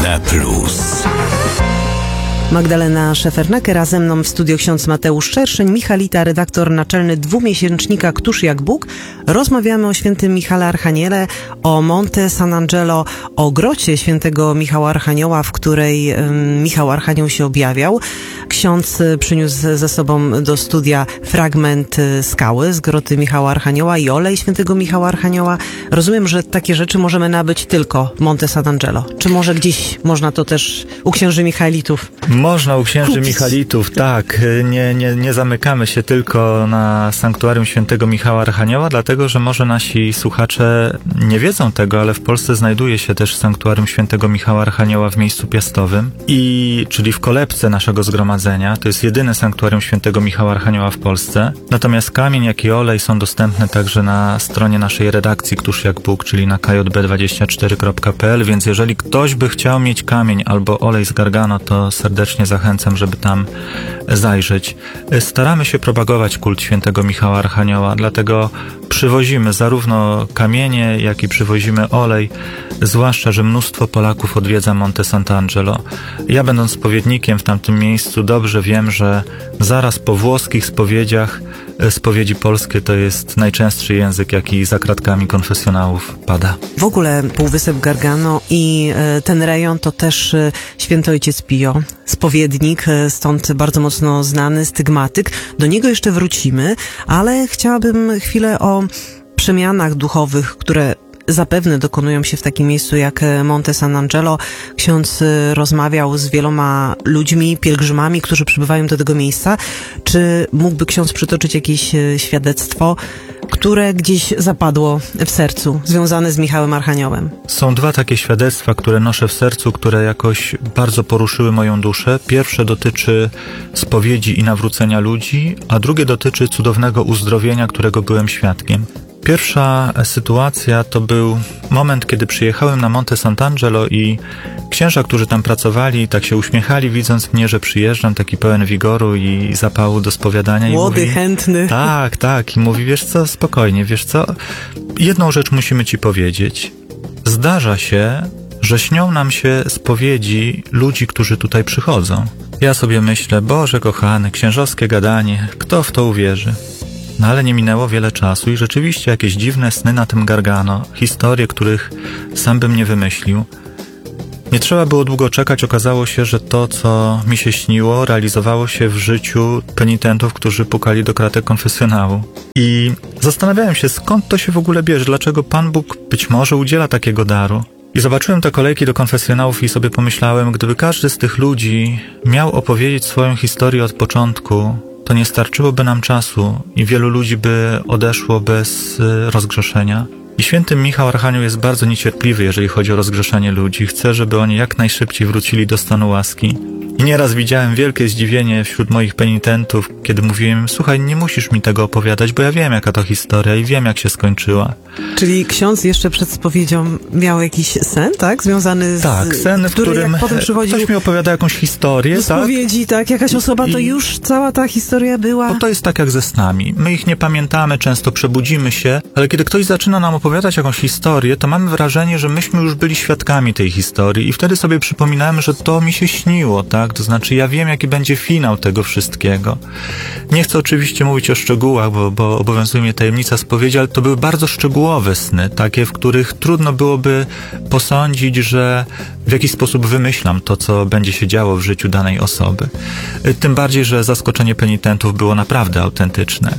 na plus. Magdalena Szefernaker, a ze mną w studio ksiądz Mateusz Szerszeń, Michalita, redaktor naczelny dwumiesięcznika Któż jak Bóg. Rozmawiamy o świętym Michale Archaniele, o Monte San Angelo, o grocie świętego Michała Archanioła, w której Michał Archanioł się objawiał. Ksiądz przyniósł ze sobą do studia fragment skały z groty Michała Archanioła i olej świętego Michała Archanioła. Rozumiem, że takie rzeczy możemy nabyć tylko w Monte San Angelo. Czy może gdzieś można to też u księży Michaelitów? Można u księży Michaelitów, tak. Nie zamykamy się tylko na sanktuarium świętego Michała Archanioła, dlatego, że może nasi słuchacze nie wiedzą tego, ale w Polsce znajduje się też sanktuarium świętego Michała Archanioła w miejscu piastowym, czyli w kolebce naszego zgromadzenia. To jest jedyne sanktuarium świętego Michała Archanioła w Polsce. Natomiast kamień, jak i olej są dostępne także na stronie naszej redakcji Któż jak Bóg, czyli na kjb24.pl, więc jeżeli ktoś by chciał mieć kamień albo olej z Gargano, to serdecznie zachęcam, żeby tam zajrzeć. Staramy się propagować kult świętego Michała Archanioła, dlatego przywozimy zarówno kamienie, jak i przywozimy olej, zwłaszcza, że mnóstwo Polaków odwiedza Monte Sant'Angelo. Ja, będąc spowiednikiem w tamtym miejscu, dobrze wiem, że zaraz po włoskich spowiedziach spowiedzi polskie to jest najczęstszy język, jaki za kratkami konfesjonałów pada. W ogóle Półwysep Gargano i ten rejon to też święty ojciec Pio, spowiednik, stąd bardzo mocno znany, stygmatyk. Do niego jeszcze wrócimy, ale chciałabym chwilę o przemianach duchowych, które zapewne dokonują się w takim miejscu jak Monte San Angelo. Ksiądz rozmawiał z wieloma ludźmi, pielgrzymami, którzy przybywają do tego miejsca. Czy mógłby ksiądz przytoczyć jakieś świadectwo, które gdzieś zapadło w sercu, związane z Michałem Archaniołem? Są dwa takie świadectwa, które noszę w sercu, które jakoś bardzo poruszyły moją duszę. Pierwsze dotyczy spowiedzi i nawrócenia ludzi, a drugie dotyczy cudownego uzdrowienia, którego byłem świadkiem. Pierwsza sytuacja to był moment, kiedy przyjechałem na Monte Sant'Angelo i księża, którzy tam pracowali, tak się uśmiechali, widząc mnie, że przyjeżdżam, taki pełen wigoru i zapału do spowiadania. Młody, i mówi, chętny. Tak. I mówi, wiesz co, spokojnie, wiesz co, jedną rzecz musimy ci powiedzieć. Zdarza się, że śnią nam się spowiedzi ludzi, którzy tutaj przychodzą. Ja sobie myślę, Boże kochany, księżowskie gadanie, kto w to uwierzy? No ale nie minęło wiele czasu i rzeczywiście jakieś dziwne sny na tym Gargano, historie, których sam bym nie wymyślił. Nie trzeba było długo czekać, okazało się, że to, co mi się śniło, realizowało się w życiu penitentów, którzy pukali do kratek konfesjonału. I zastanawiałem się, skąd to się w ogóle bierze, dlaczego Pan Bóg być może udziela takiego daru. I zobaczyłem te kolejki do konfesjonałów i sobie pomyślałem, gdyby każdy z tych ludzi miał opowiedzieć swoją historię od początku, to nie starczyłoby nam czasu i wielu ludzi by odeszło bez rozgrzeszenia. I święty Michał Archanioł jest bardzo niecierpliwy, jeżeli chodzi o rozgrzeszenie ludzi. Chce, żeby oni jak najszybciej wrócili do stanu łaski. I nieraz widziałem wielkie zdziwienie wśród moich penitentów, kiedy mówiłem, słuchaj, nie musisz mi tego opowiadać, bo ja wiem, jaka to historia i wiem, jak się skończyła. Czyli ksiądz jeszcze przed spowiedzią miał jakiś sen, tak? Związany z... Tak, sen, w którym potem przychodził ktoś mi opowiada jakąś historię, do spowiedzi, tak? Jakaś osoba, to już cała ta historia była... Bo to jest tak jak ze snami. My ich nie pamiętamy, często przebudzimy się, ale kiedy ktoś zaczyna nam opowiadać jakąś historię, to mamy wrażenie, że myśmy już byli świadkami tej historii i wtedy sobie przypominałem, że to mi się śniło, tak? To znaczy ja wiem, jaki będzie finał tego wszystkiego. Nie chcę oczywiście mówić o szczegółach, bo obowiązuje mnie tajemnica spowiedzi, ale to były bardzo szczegółowe sny, takie, w których trudno byłoby posądzić, że w jakiś sposób wymyślam to, co będzie się działo w życiu danej osoby. Tym bardziej, że zaskoczenie penitentów było naprawdę autentyczne.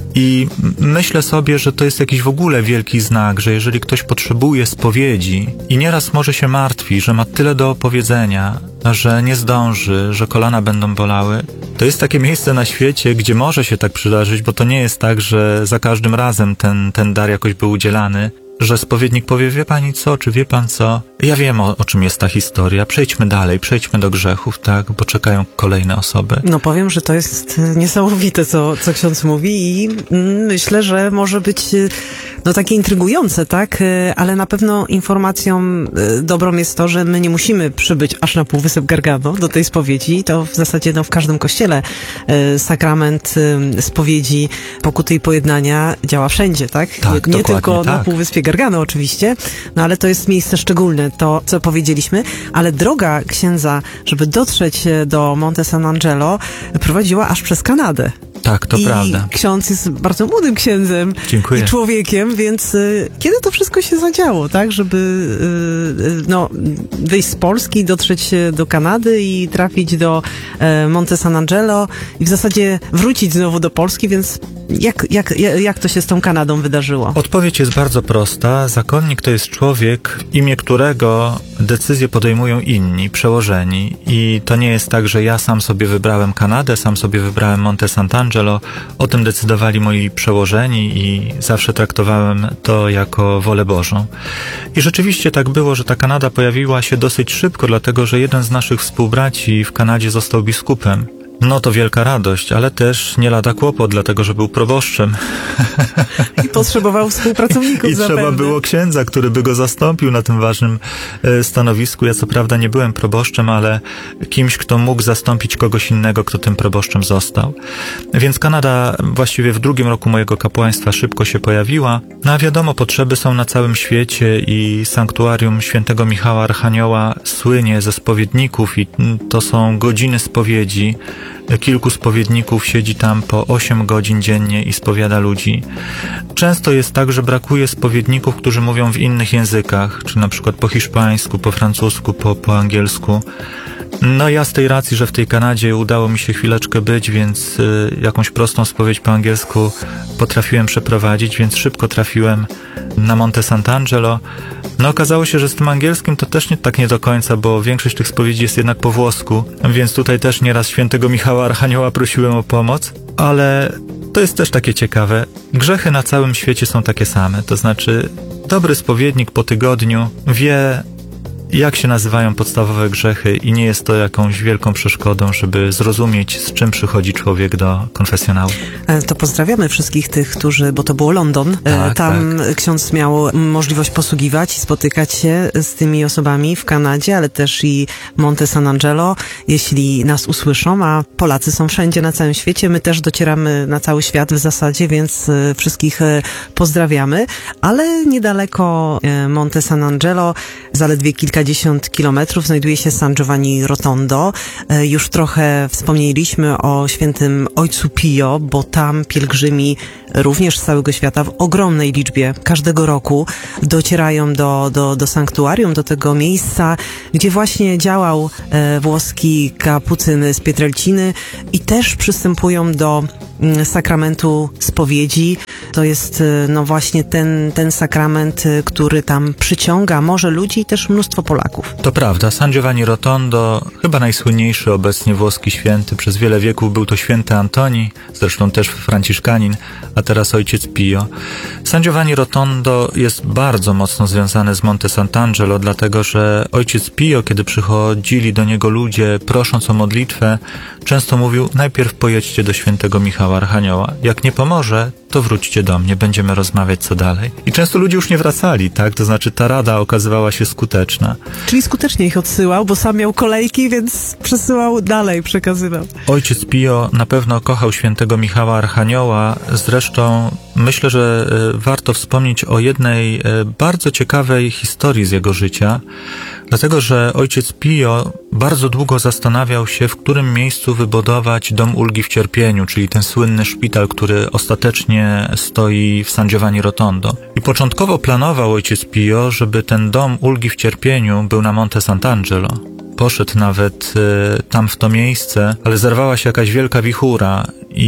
I myślę sobie, że to jest jakiś w ogóle wielki znak, że jeżeli ktoś potrzebuje spowiedzi i nieraz może się martwi, że ma tyle do opowiedzenia, że nie zdąży, że kolana będą bolały, to jest takie miejsce na świecie, gdzie może się tak przydarzyć, bo to nie jest tak, że za każdym razem ten dar jakoś był udzielany, że spowiednik powie, wie pani co, czy wie pan co? Ja wiem, o czym jest ta historia, przejdźmy dalej, przejdźmy do grzechów, tak, bo czekają kolejne osoby. No powiem, że to jest niesamowite, co ksiądz mówi i myślę, że może być takie intrygujące, tak, ale na pewno informacją dobrą jest to, że my nie musimy przybyć aż na Półwysep Gargano do tej spowiedzi, to w zasadzie w każdym kościele sakrament spowiedzi, pokuty i pojednania działa wszędzie, tak? Tak, nie tylko tak. na Półwyspie Gargano oczywiście, no ale to jest miejsce szczególne, to co powiedzieliśmy, ale droga księdza, żeby dotrzeć do Monte San Angelo, prowadziła aż przez Kanadę. Tak, to prawda. Ksiądz jest bardzo młodym księdzem. Dziękuję. I człowiekiem, więc kiedy to wszystko się zadziało, tak? Żeby wyjść z Polski, dotrzeć do Kanady i trafić do Monte San Angelo i w zasadzie wrócić znowu do Polski, więc jak to się z tą Kanadą wydarzyło? Odpowiedź jest bardzo prosta. Zakonnik to jest człowiek, w imię którego decyzje podejmują inni, przełożeni. I to nie jest tak, że ja sam sobie wybrałem Kanadę, sam sobie wybrałem Monte San Angelo. O tym decydowali moi przełożeni i zawsze traktowałem to jako wolę Bożą. I rzeczywiście tak było, że ta Kanada pojawiła się dosyć szybko, dlatego że jeden z naszych współbraci w Kanadzie został biskupem. No to wielka radość, ale też nie lada kłopot, dlatego że był proboszczem. I potrzebował współpracowników I zapewne. trzeba było księdza, który by go zastąpił na tym ważnym stanowisku. Ja co prawda nie byłem proboszczem, ale kimś, kto mógł zastąpić kogoś innego, kto tym proboszczem został. Więc Kanada właściwie w drugim roku mojego kapłaństwa szybko się pojawiła. No a wiadomo, potrzeby są na całym świecie i sanktuarium świętego Michała Archanioła słynie ze spowiedników i to są godziny spowiedzi. Kilku spowiedników siedzi tam po 8 godzin dziennie i spowiada ludzi. Często jest tak, że brakuje spowiedników, którzy mówią w innych językach, czy na przykład po hiszpańsku, po francusku, po angielsku. No ja z tej racji, że w tej Kanadzie udało mi się chwileczkę być, więc jakąś prostą spowiedź po angielsku potrafiłem przeprowadzić, więc szybko trafiłem na Monte San Angelo. No okazało się, że z tym angielskim to też nie do końca, bo większość tych spowiedzi jest jednak po włosku, więc tutaj też nieraz świętego Michała Archanioła prosiłem o pomoc, ale to jest też takie ciekawe. Grzechy na całym świecie są takie same, to znaczy dobry spowiednik po tygodniu wie, jak się nazywają podstawowe grzechy i nie jest to jakąś wielką przeszkodą, żeby zrozumieć, z czym przychodzi człowiek do konfesjonału. To pozdrawiamy wszystkich tych, bo to było London. Tam ksiądz miał możliwość posługiwać i spotykać się z tymi osobami w Kanadzie, ale też i Monte San Angelo, jeśli nas usłyszą, a Polacy są wszędzie na całym świecie. My też docieramy na cały świat w zasadzie, więc wszystkich pozdrawiamy. Ale niedaleko Monte San Angelo, zaledwie kilkadziesiąt kilometrów, znajduje się San Giovanni Rotondo. Już trochę wspomnieliśmy o świętym Ojcu Pio, bo tam pielgrzymi również z całego świata w ogromnej liczbie każdego roku docierają do sanktuarium, do tego miejsca, gdzie właśnie działał włoski kapucyn z Pietrelciny i też przystępują do sakramentu spowiedzi. To jest właśnie ten sakrament, który tam przyciąga może ludzi i też mnóstwo Polaków. To prawda, San Giovanni Rotondo, chyba najsłynniejszy obecnie włoski święty, przez wiele wieków był to święty Antoni, zresztą też franciszkanin, a teraz ojciec Pio. San Giovanni Rotondo jest bardzo mocno związany z Monte San Angelo, dlatego że ojciec Pio, kiedy przychodzili do niego ludzie prosząc o modlitwę, często mówił: najpierw pojedźcie do świętego Michała Archanioła. Jak nie pomoże, to wróćcie do mnie, będziemy rozmawiać co dalej. I często ludzie już nie wracali, tak? To znaczy ta rada okazywała się skuteczna. Czyli skutecznie ich odsyłał, bo sam miał kolejki, więc przesyłał dalej, przekazywał. Ojciec Pio na pewno kochał świętego Michała Archanioła. Zresztą myślę, że warto wspomnieć o jednej bardzo ciekawej historii z jego życia, dlatego że ojciec Pio bardzo długo zastanawiał się, w którym miejscu wybudować dom ulgi w cierpieniu, czyli ten słynny szpital, który ostatecznie stoi w San Giovanni Rotondo. I początkowo planował ojciec Pio, żeby ten dom ulgi w cierpieniu był na Monte San Angelo. Poszedł nawet tam w to miejsce, ale zerwała się jakaś wielka wichura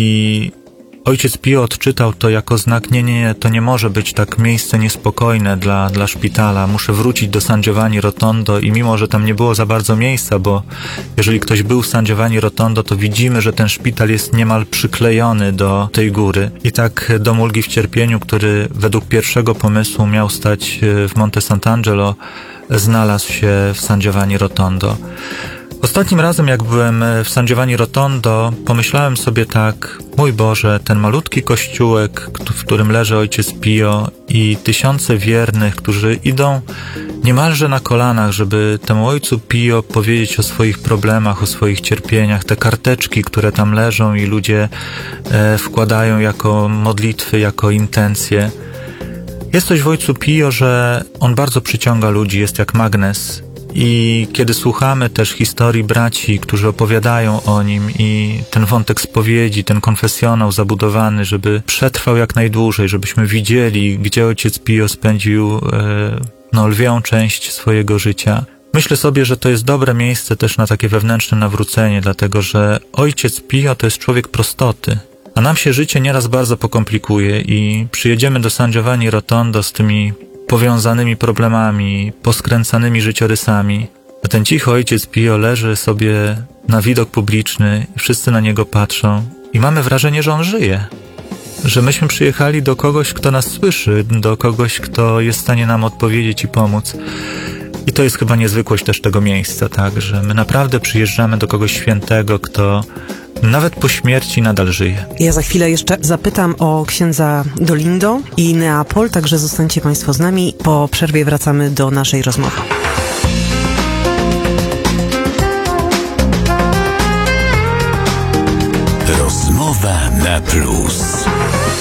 i ojciec Pio odczytał to jako znak: nie, to nie może być tak miejsce niespokojne dla szpitala. Muszę wrócić do San Giovanni Rotondo i mimo, że tam nie było za bardzo miejsca, bo jeżeli ktoś był w San Giovanni Rotondo, to widzimy, że ten szpital jest niemal przyklejony do tej góry. I tak dom ulgi w cierpieniu, który według pierwszego pomysłu miał stać w Monte San Angelo, znalazł się w San Giovanni Rotondo. Ostatnim razem, jak byłem w San Giovanni Rotondo, pomyślałem sobie tak: mój Boże, ten malutki kościółek, w którym leży ojciec Pio i tysiące wiernych, którzy idą niemalże na kolanach, żeby temu ojcu Pio powiedzieć o swoich problemach, o swoich cierpieniach, te karteczki, które tam leżą i ludzie wkładają jako modlitwy, jako intencje. Jest coś w ojcu Pio, że on bardzo przyciąga ludzi, jest jak magnes. I kiedy słuchamy też historii braci, którzy opowiadają o nim i ten wątek spowiedzi, ten konfesjonał zabudowany, żeby przetrwał jak najdłużej, żebyśmy widzieli, gdzie ojciec Pio spędził lwią część swojego życia. Myślę sobie, że to jest dobre miejsce też na takie wewnętrzne nawrócenie, dlatego że ojciec Pio to jest człowiek prostoty. A nam się życie nieraz bardzo pokomplikuje i przyjedziemy do San Giovanni Rotondo z tymi powiązanymi problemami, poskręcanymi życiorysami, a ten cichy ojciec Pio leży sobie na widok publiczny i wszyscy na niego patrzą i mamy wrażenie, że on żyje. Że myśmy przyjechali do kogoś, kto nas słyszy, do kogoś, kto jest w stanie nam odpowiedzieć i pomóc. I to jest chyba niezwykłość też tego miejsca, tak, że my naprawdę przyjeżdżamy do kogoś świętego, kto nawet po śmierci nadal żyje. Ja za chwilę jeszcze zapytam o księdza Dolindo i Neapol, także zostańcie Państwo z nami. Po przerwie wracamy do naszej rozmowy. Rozmowa na plus.